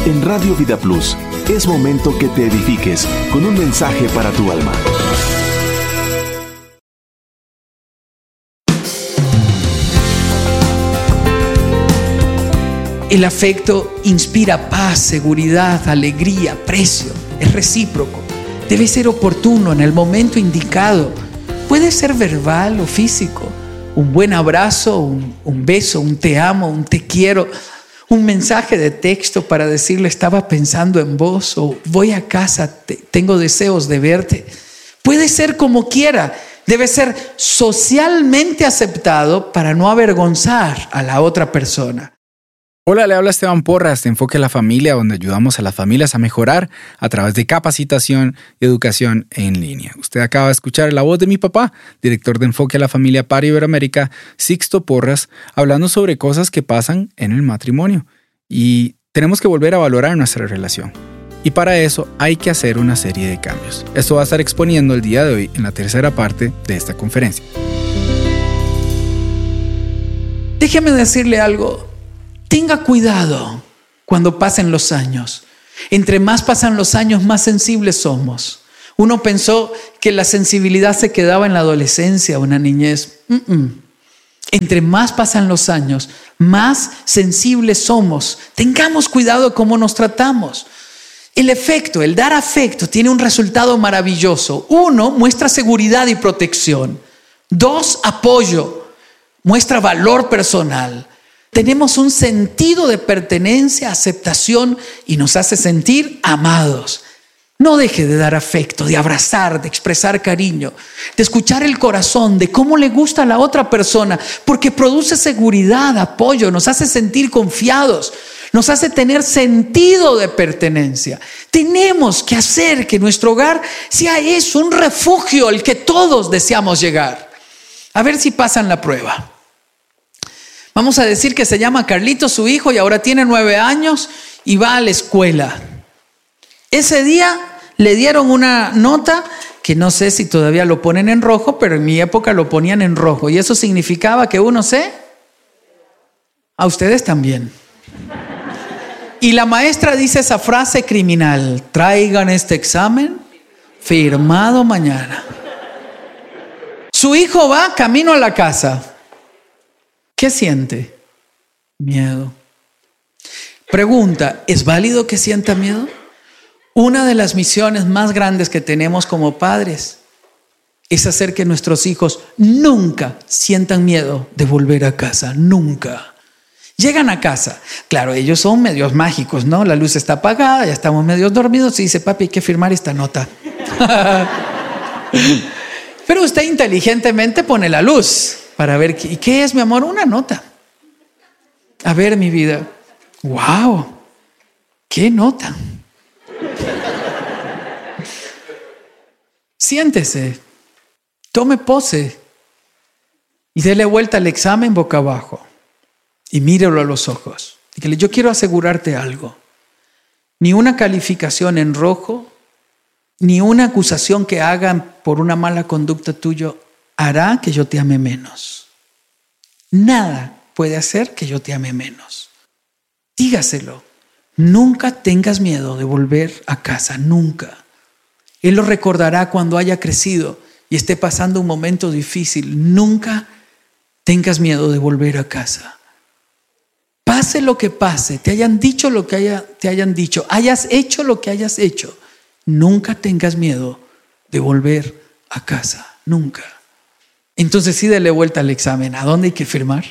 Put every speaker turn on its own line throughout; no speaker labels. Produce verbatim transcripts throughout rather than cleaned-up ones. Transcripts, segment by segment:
En Radio Vida Plus, es momento que te edifiques con un mensaje para tu alma.
El afecto inspira paz, seguridad, alegría, aprecio. Es recíproco. Debe ser oportuno en el momento indicado. Puede ser verbal o físico. Un buen abrazo, un, un beso, un te amo, un te quiero. Un mensaje de texto para decirle estaba pensando en vos, o voy a casa, te, tengo deseos de verte. Puede ser como quiera. Debe ser socialmente aceptado para no avergonzar a la otra persona.
Hola, le habla Esteban Porras de Enfoque a la Familia, donde ayudamos a las familias a mejorar a través de capacitación y educación en línea. Usted acaba de escuchar la voz de mi papá, director de Enfoque a la Familia para Iberoamérica, Sixto Porras, hablando sobre cosas que pasan en el matrimonio. Y tenemos que volver a valorar nuestra relación. Y para eso hay que hacer una serie de cambios. Esto va a estar exponiendo el día de hoy en la tercera parte de esta conferencia.
Déjeme decirle algo. Tenga cuidado cuando pasen los años. Entre más pasan los años, más sensibles somos. Uno pensó que la sensibilidad se quedaba en la adolescencia o en la niñez. Mm-mm. Entre más pasan los años, más sensibles somos. Tengamos cuidado cómo nos tratamos. El efecto, el dar afecto, tiene un resultado maravilloso. Uno, muestra seguridad y protección. Dos, apoyo. Muestra valor personal. Tenemos un sentido de pertenencia, aceptación y nos hace sentir amados. No deje de dar afecto, de abrazar, de expresar cariño, de escuchar el corazón, de cómo le gusta a la otra persona, porque produce seguridad, apoyo, nos hace sentir confiados, nos hace tener sentido de pertenencia. Tenemos que hacer que nuestro hogar sea eso, un refugio al que todos deseamos llegar. A ver si pasan la prueba. Vamos a decir que se llama Carlito su hijo y ahora tiene nueve años y va a la escuela. Ese día le dieron una nota que no sé si todavía lo ponen en rojo, pero en mi época lo ponían en rojo. Y eso significaba que uno se... A ustedes también. Y la maestra dice esa frase criminal: traigan este examen firmado mañana. Su hijo va camino a la casa. ¿Qué siente? Miedo. Pregunta, ¿es válido que sienta miedo? Una de las misiones más grandes que tenemos como padres es hacer que nuestros hijos nunca sientan miedo de volver a casa, nunca. Llegan a casa, claro, ellos son medios mágicos, ¿no? La luz está apagada, ya estamos medios dormidos y dice, papi, hay que firmar esta nota. Pero usted inteligentemente pone la luz para ver, ¿y qué es, mi amor? Una nota. A ver, mi vida. ¡Wow! ¿Qué nota? Siéntese, tome pose y dele vuelta al examen boca abajo y mírelo a los ojos. Dígale, yo quiero asegurarte algo. Ni una calificación en rojo, ni una acusación que hagan por una mala conducta tuya hará que yo te ame menos. Nada puede hacer que yo te ame menos. Dígaselo. Nunca tengas miedo de volver a casa, nunca. Él lo recordará cuando haya crecido y esté pasando un momento difícil. Nunca tengas miedo de volver a casa. Pase lo que pase, te hayan dicho lo que haya, te hayan dicho, hayas hecho lo que hayas hecho. Nunca tengas miedo de volver a casa, nunca. Entonces sí, dele vuelta al examen. ¿A dónde hay que firmar?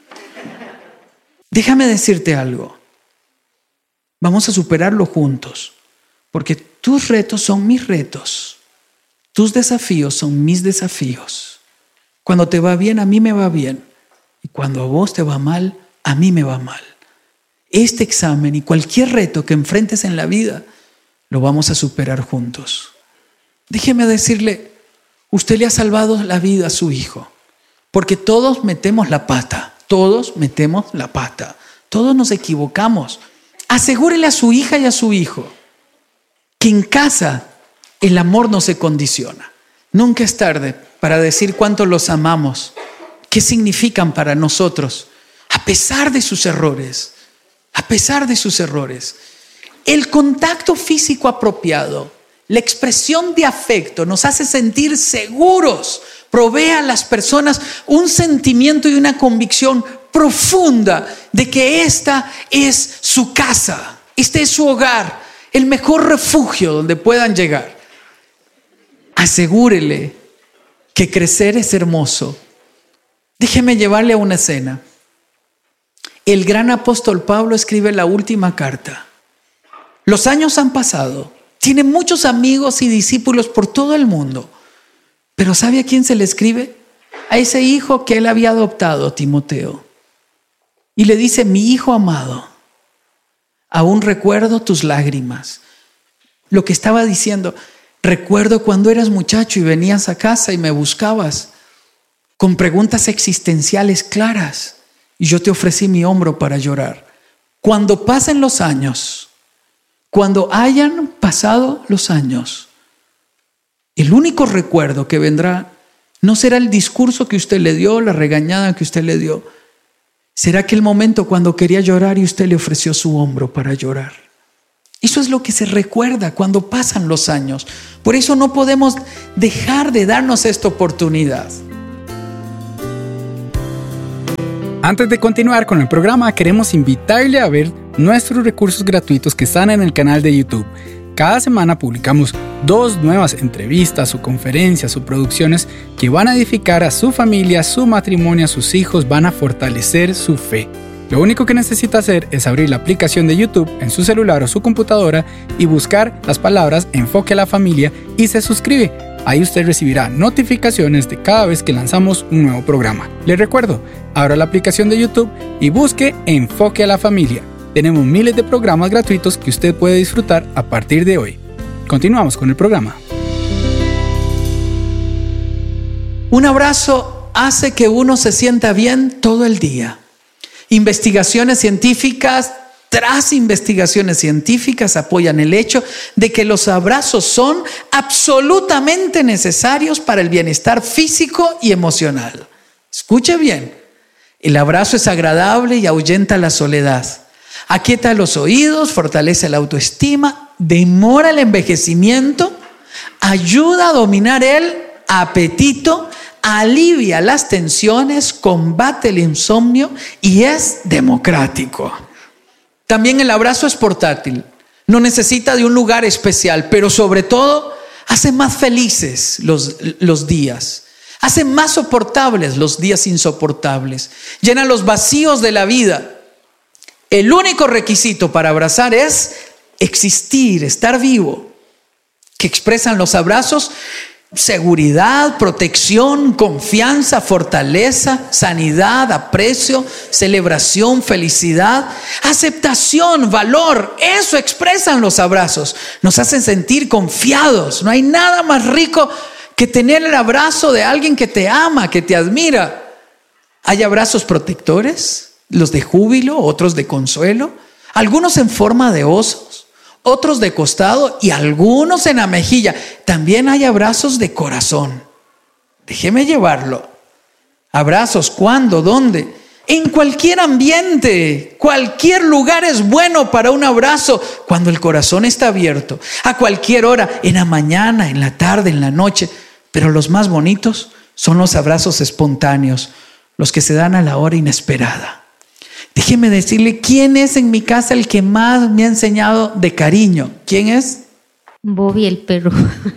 Déjame decirte algo. Vamos a superarlo juntos, porque tus retos son mis retos. Tus desafíos son mis desafíos. Cuando te va bien, a mí me va bien. Y cuando a vos te va mal, a mí me va mal. Este examen y cualquier reto que enfrentes en la vida, lo vamos a superar juntos. Déjeme decirle, usted le ha salvado la vida a su hijo, porque todos metemos la pata, todos metemos la pata, todos nos equivocamos. Asegúrele a su hija y a su hijo que en casa el amor no se condiciona. Nunca es tarde para decir cuánto los amamos, qué significan para nosotros, a pesar de sus errores, a pesar de sus errores. El contacto físico apropiado, la expresión de afecto nos hace sentir seguros, provee a las personas un sentimiento y una convicción profunda de que esta es su casa, este es su hogar, el mejor refugio donde puedan llegar. Asegúrele que crecer es hermoso. Déjeme llevarle a una escena. El gran apóstol Pablo escribe la última carta. Los años han pasado. Tiene muchos amigos y discípulos por todo el mundo. Pero ¿sabe a quién se le escribe? A ese hijo que él había adoptado, Timoteo. Y le dice: mi hijo amado, aún recuerdo tus lágrimas. Lo que estaba diciendo, recuerdo cuando eras muchacho y venías a casa y me buscabas con preguntas existenciales claras. Y yo te ofrecí mi hombro para llorar. Cuando pasen los años, cuando hayan pasado los años, el único recuerdo que vendrá no será el discurso que usted le dio, la regañada que usted le dio. Será aquel momento cuando quería llorar y usted le ofreció su hombro para llorar. Eso es lo que se recuerda cuando pasan los años. Por eso no podemos dejar de darnos esta oportunidad.
Antes de continuar con el programa, queremos invitarle a ver nuestros recursos gratuitos que están en el canal de YouTube. Cada semana publicamos dos nuevas entrevistas o conferencias o producciones que van a edificar a su familia, su matrimonio, a sus hijos, van a fortalecer su fe. Lo único que necesita hacer es abrir la aplicación de YouTube en su celular o su computadora y buscar las palabras Enfoque a la Familia y se suscribe. Ahí usted recibirá notificaciones de cada vez que lanzamos un nuevo programa. Le recuerdo, abra la aplicación de YouTube y busque Enfoque a la Familia. Tenemos miles de programas gratuitos que usted puede disfrutar a partir de hoy. Continuamos con el programa.
Un abrazo hace que uno se sienta bien todo el día. Investigaciones científicas tras investigaciones científicas apoyan el hecho de que los abrazos son absolutamente necesarios para el bienestar físico y emocional. Escuche bien, el abrazo es agradable y ahuyenta la soledad. Aquieta los oídos, fortalece la autoestima, demora el envejecimiento, ayuda a dominar el apetito, alivia las tensiones, combate el insomnio y es democrático. También el abrazo es portátil, no necesita de un lugar especial, pero sobre todo hace más felices los, los días, hace más soportables los días insoportables, llena los vacíos de la vida. El único requisito para abrazar es existir, estar vivo. ¿Qué expresan los abrazos? Seguridad, protección, confianza, fortaleza, sanidad, aprecio, celebración, felicidad, aceptación, valor. Eso expresan los abrazos. Nos hacen sentir confiados. No hay nada más rico que tener el abrazo de alguien que te ama, que te admira. Hay abrazos protectores, los de júbilo, otros de consuelo, algunos en forma de osos, otros de costado y algunos en la mejilla. También hay abrazos de corazón. Déjeme llevarlo. Abrazos, ¿cuándo? ¿Dónde? En cualquier ambiente, cualquier lugar es bueno para un abrazo cuando el corazón está abierto. A cualquier hora, en la mañana, en la tarde, en la noche. Pero los más bonitos son los abrazos espontáneos, los que se dan a la hora inesperada. Déjeme decirle, ¿quién es en mi casa el que más me ha enseñado de cariño? ¿Quién es?
Bobby el perro.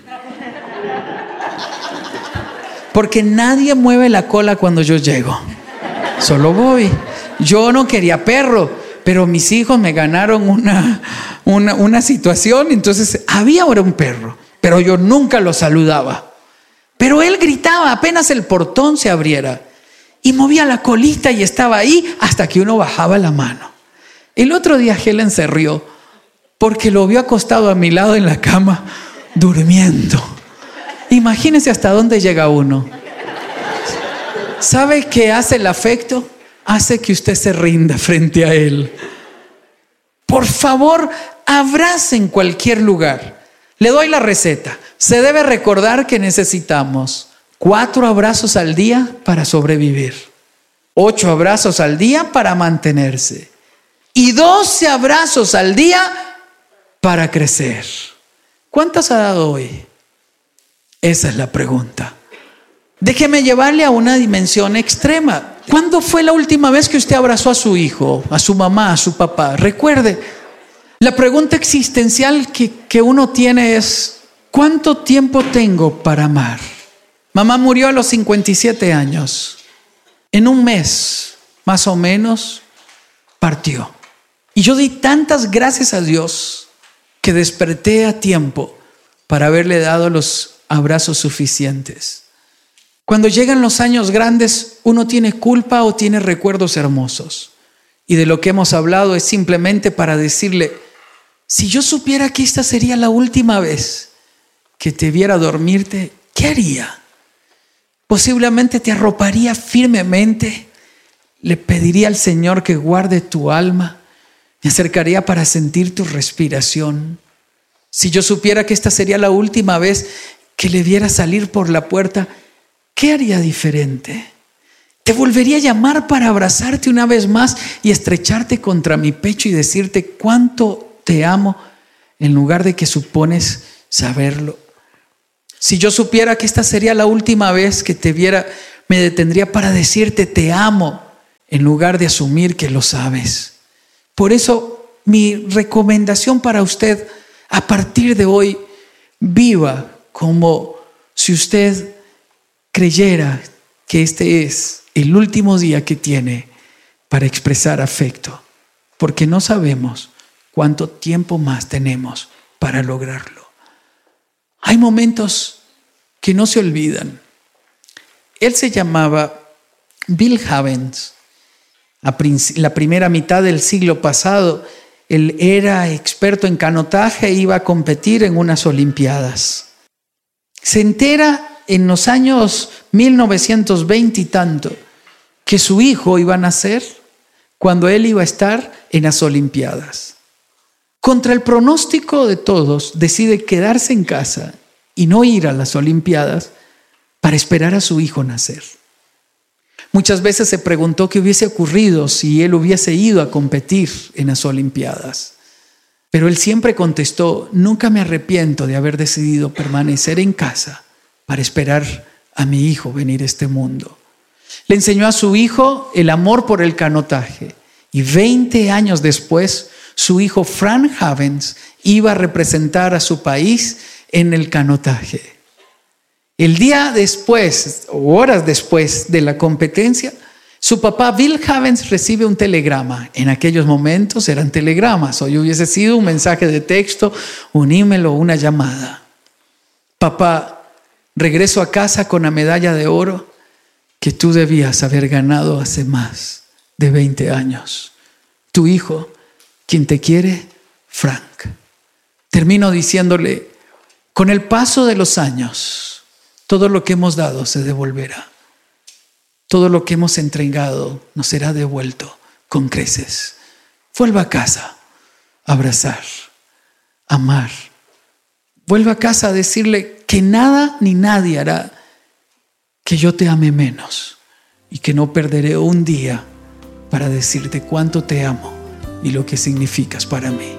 Porque nadie mueve la cola cuando yo llego. Solo Bobby. Yo no quería perro, pero mis hijos me ganaron una, una, una situación. Entonces había ahora un perro, pero yo nunca lo saludaba. Pero él gritaba apenas el portón se abriera. Y movía la colita y estaba ahí hasta que uno bajaba la mano. El otro día Helen se rió porque lo vio acostado a mi lado en la cama, durmiendo. Imagínense hasta dónde llega uno. ¿Sabe qué hace el afecto? Hace que usted se rinda frente a él. Por favor, abrace en cualquier lugar. Le doy la receta. Se debe recordar que necesitamos cuatro abrazos al día para sobrevivir, ocho abrazos al día para mantenerse y doce abrazos al día para crecer. ¿Cuántas ha dado hoy? Esa es la pregunta. Déjeme llevarle a una dimensión extrema. ¿Cuándo fue la última vez que usted abrazó a su hijo, a su mamá, a su papá? Recuerde, la pregunta existencial que, que uno tiene es, ¿cuánto tiempo tengo para amar? Mamá murió a los cincuenta y siete años. En un mes, más o menos, partió. Y yo di tantas gracias a Dios que desperté a tiempo para haberle dado los abrazos suficientes. Cuando llegan los años grandes, uno tiene culpa o tiene recuerdos hermosos. Y de lo que hemos hablado es simplemente para decirle, si yo supiera que esta sería la última vez que te viera dormirte, ¿qué haría? Posiblemente te arroparía firmemente, le pediría al Señor que guarde tu alma, me acercaría para sentir tu respiración. Si yo supiera que esta sería la última vez que le viera salir por la puerta, ¿qué haría diferente? Te volvería a llamar para abrazarte una vez más y estrecharte contra mi pecho y decirte cuánto te amo en lugar de que supones saberlo. Si yo supiera que esta sería la última vez que te viera, me detendría para decirte te amo en lugar de asumir que lo sabes. Por eso mi recomendación para usted, a partir de hoy, viva como si usted creyera que este es el último día que tiene para expresar afecto, porque no sabemos cuánto tiempo más tenemos para lograrlo. Hay momentos que no se olvidan. Él se llamaba Bill Havens. A la primera mitad del siglo pasado, él era experto en canotaje e iba a competir en unas Olimpiadas. Se entera en los años mil novecientos veinte y tanto que su hijo iba a nacer cuando él iba a estar en las Olimpiadas. Contra el pronóstico de todos, decide quedarse en casa y no ir a las Olimpiadas para esperar a su hijo nacer. Muchas veces se preguntó qué hubiese ocurrido si él hubiese ido a competir en las Olimpiadas. Pero él siempre contestó, nunca me arrepiento de haber decidido permanecer en casa para esperar a mi hijo venir a este mundo. Le enseñó a su hijo el amor por el canotaje y veinte años después, su hijo Frank Havens iba a representar a su país en el canotaje. El día después, o horas después de la competencia, su papá Bill Havens recibe un telegrama. En aquellos momentos eran telegramas. Hoy hubiese sido un mensaje de texto, un email o una llamada. Papá, regreso a casa con la medalla de oro que tú debías haber ganado hace más de veinte años. Tu hijo, quien te quiere, Frank. Termino diciéndole, con el paso de los años, todo lo que hemos dado se devolverá. Todo lo que hemos entregado nos será devuelto con creces. Vuelva a casa a abrazar, a amar. Vuelva a casa a decirle que nada ni nadie hará que yo te ame menos y que no perderé un día para decirte cuánto te amo y lo que significas para mí.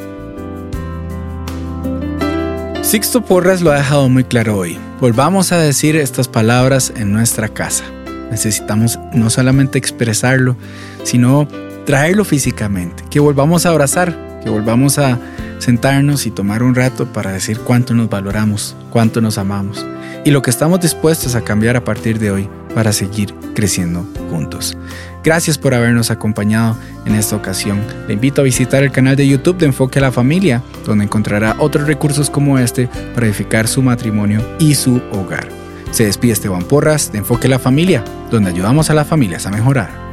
Sixto Porras lo ha dejado muy claro hoy. Volvamos a decir estas palabras en nuestra casa. Necesitamos no solamente expresarlo, sino traerlo físicamente. Que volvamos a abrazar, que volvamos a sentarnos y tomar un rato para decir cuánto nos valoramos, cuánto nos amamos y lo que estamos dispuestos a cambiar a partir de hoy para seguir creciendo juntos. Gracias por habernos acompañado en esta ocasión. Le invito a visitar el canal de YouTube de Enfoque a la Familia, donde encontrará otros recursos como este para edificar su matrimonio y su hogar. Se despide Esteban Porras de Enfoque a la Familia, donde ayudamos a las familias a mejorar.